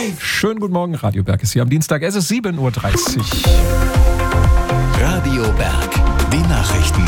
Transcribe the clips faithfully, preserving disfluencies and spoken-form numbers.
Schönen guten Morgen, Radio Berg ist hier am Dienstag. Es ist sieben Uhr dreißig. Radio Berg, die Nachrichten.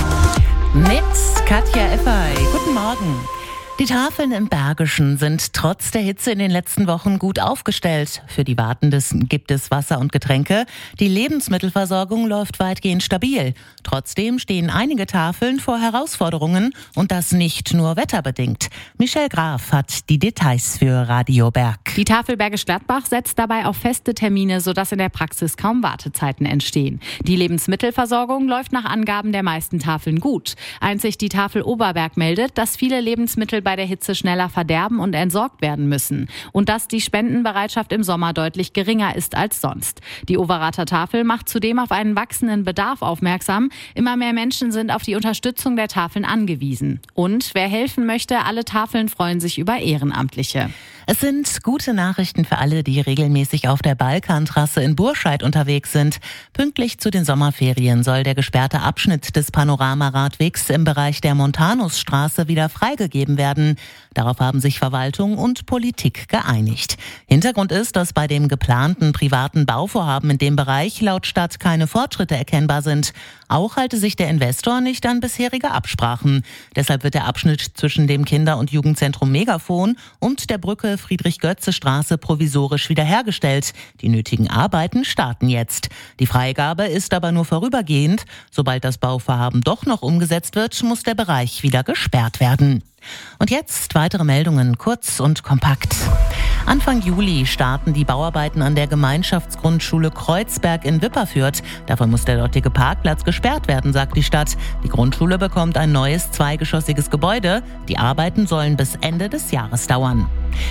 Mit Katja Effey. Guten Morgen. Die Tafeln im Bergischen sind trotz der Hitze in den letzten Wochen gut aufgestellt. Für die Wartenden gibt es Wasser und Getränke. Die Lebensmittelversorgung läuft weitgehend stabil. Trotzdem stehen einige Tafeln vor Herausforderungen und das nicht nur wetterbedingt. Michelle Graf hat die Details für Radio Berg. Die Tafel Bergisch Gladbach setzt dabei auf feste Termine, sodass in der Praxis kaum Wartezeiten entstehen. Die Lebensmittelversorgung läuft nach Angaben der meisten Tafeln gut. Einzig die Tafel Oberberg meldet, dass viele Lebensmittel bei der Hitze schneller verderben und entsorgt werden müssen und dass die Spendenbereitschaft im Sommer deutlich geringer ist als sonst. Die Overater Tafel macht zudem auf einen wachsenden Bedarf aufmerksam. Immer mehr Menschen sind auf die Unterstützung der Tafeln angewiesen. Und wer helfen möchte, alle Tafeln freuen sich über Ehrenamtliche. Es sind gute Nachrichten für alle, die regelmäßig auf der Balkantrasse in Burscheid unterwegs sind. Pünktlich zu den Sommerferien soll der gesperrte Abschnitt des Panoramaradwegs im Bereich der Montanusstraße wieder freigegeben werden. Darauf haben sich Verwaltung und Politik geeinigt. Hintergrund ist, dass bei dem geplanten privaten Bauvorhaben in dem Bereich laut Stadt keine Fortschritte erkennbar sind. Auch halte sich der Investor nicht an bisherige Absprachen. Deshalb wird der Abschnitt zwischen dem Kinder- und Jugendzentrum Megafon und der Brücke Friedrich-Götze-Straße provisorisch wiederhergestellt. Die nötigen Arbeiten starten jetzt. Die Freigabe ist aber nur vorübergehend. Sobald das Bauvorhaben doch noch umgesetzt wird, muss der Bereich wieder gesperrt werden. Und jetzt weitere Meldungen, kurz und kompakt. Anfang Juli starten die Bauarbeiten an der Gemeinschaftsgrundschule Kreuzberg in Wipperfürth. Davon muss der dortige Parkplatz gesperrt werden, sagt die Stadt. Die Grundschule bekommt ein neues zweigeschossiges Gebäude. Die Arbeiten sollen bis Ende des Jahres dauern.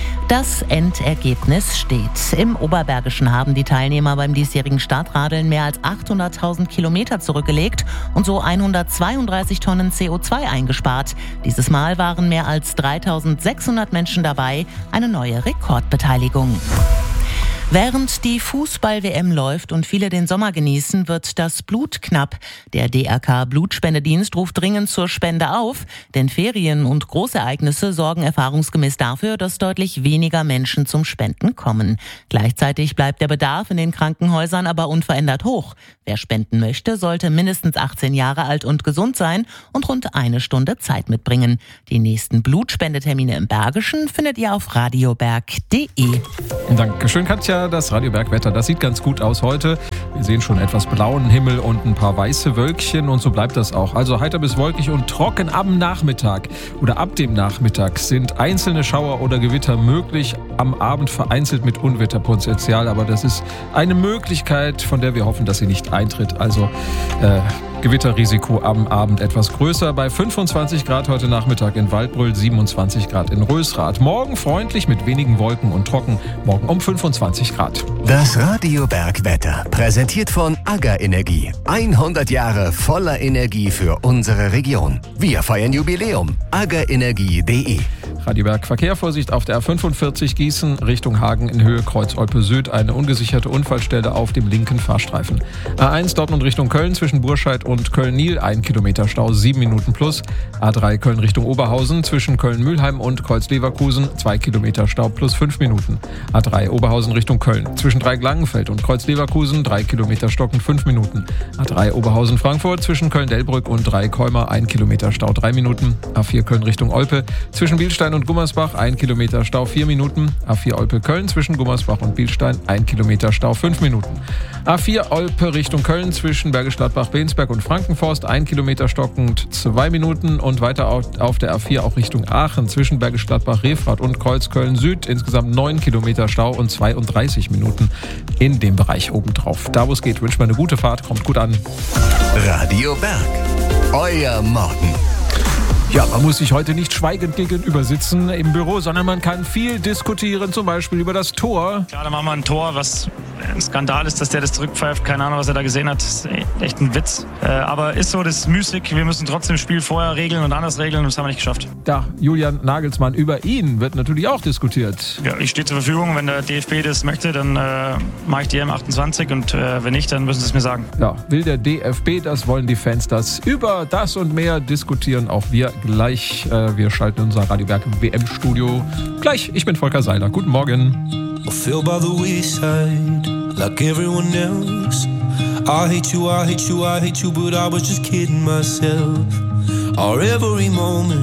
Das Endergebnis steht. Im Oberbergischen haben die Teilnehmer beim diesjährigen Stadtradeln mehr als achthunderttausend Kilometer zurückgelegt und so hundertzweiunddreißig Tonnen C O zwei eingespart. Dieses Mal waren mehr als dreitausendsechshundert Menschen dabei, eine neue Rekordbeteiligung. Während die Fußball-W M läuft und viele den Sommer genießen, wird das Blut knapp. Der D R K-Blutspendedienst ruft dringend zur Spende auf, denn Ferien und Großereignisse sorgen erfahrungsgemäß dafür, dass deutlich weniger Menschen zum Spenden kommen. Gleichzeitig bleibt der Bedarf in den Krankenhäusern aber unverändert hoch. Wer spenden möchte, sollte mindestens achtzehn Jahre alt und gesund sein und rund eine Stunde Zeit mitbringen. Die nächsten Blutspendetermine im Bergischen findet ihr auf radioberg punkt de. Dankeschön, Katja. Das Radio Berg Wetter, das sieht ganz gut aus heute. Wir sehen schon etwas blauen Himmel und ein paar weiße Wölkchen und so bleibt das auch. Also heiter bis wolkig und trocken am Nachmittag oder ab dem Nachmittag sind einzelne Schauer oder Gewitter möglich. Am Abend vereinzelt mit Unwetterpotenzial, aber das ist eine Möglichkeit, von der wir hoffen, dass sie nicht eintritt. Also äh, Gewitterrisiko am Abend etwas größer. Bei fünfundzwanzig Grad heute Nachmittag in Waldbröl, siebenundzwanzig Grad in Rösrath. Morgen freundlich mit wenigen Wolken und trocken. Morgen um fünfundzwanzig Grad. Das Radio Berg Wetter, präsentiert von Agger Energie. hundert Jahre voller Energie für unsere Region. Wir feiern Jubiläum. agger energie punkt de. Radio Berg Verkehr, Vorsicht auf der A fünfundvierzig Gießen Richtung Hagen in Höhe Kreuz-Olpe Süd. Eine ungesicherte Unfallstelle auf dem linken Fahrstreifen. A eins Dortmund Richtung Köln zwischen Burscheid und Köln-Niel. Ein Kilometer Stau, sieben Minuten plus. A drei Köln Richtung Oberhausen zwischen Köln-Mühlheim und Kreuz-Leverkusen. Zwei Kilometer Stau plus fünf Minuten. A drei Oberhausen Richtung Köln zwischen Dreieck-Langenfeld und Kreuz-Leverkusen. Drei Kilometer stocken, fünf Minuten. A drei Oberhausen-Frankfurt zwischen Köln-Delbrück und Dreieck-Kolmar. Ein Kilometer Stau, drei Minuten. A vier Köln Richtung Olpe zwischen Bielstein und Gummersbach, ein Kilometer Stau, vier Minuten. A vier Olpe-Köln zwischen Gummersbach und Bielstein, ein Kilometer Stau, fünf Minuten. A vier Olpe Richtung Köln zwischen Bergisch Gladbach, Bensberg und Frankenforst, ein Kilometer stockend, zwei Minuten. Und weiter auf der A vier auch Richtung Aachen zwischen Bergisch Gladbach, Refrath und Kreuzköln Süd, insgesamt neun Kilometer Stau und zweiunddreißig Minuten in dem Bereich obendrauf. Da wo es geht, wünscht man eine gute Fahrt, kommt gut an. Radio Berg, euer Morgen. Ja, man muss sich heute nicht schweigend gegenüber sitzen im Büro, sondern man kann viel diskutieren, zum Beispiel über das Tor. Klar, da machen wir ein Tor, was ein Skandal ist, dass der das zurückpfeift. Keine Ahnung, was er da gesehen hat. Das ist echt ein Witz. Äh, aber ist so, das ist müßig. Wir müssen trotzdem das Spiel vorher regeln und anders regeln und das haben wir nicht geschafft. Da, Julian Nagelsmann, über ihn wird natürlich auch diskutiert. Ja, ich stehe zur Verfügung. Wenn der D F B das möchte, dann äh, mache ich die M achtundzwanzig und äh, wenn nicht, dann müssen sie es mir sagen. Ja, will der D F B das, wollen die Fans das. Über das und mehr diskutieren auch wir gleich. Äh, wir schalten unser Radio Berg W M-Studio gleich. Ich bin Volker Seiler. Guten Morgen. or fell by the wayside like everyone else. I hate you, I hate you, I hate you, but I was just kidding myself. Our every moment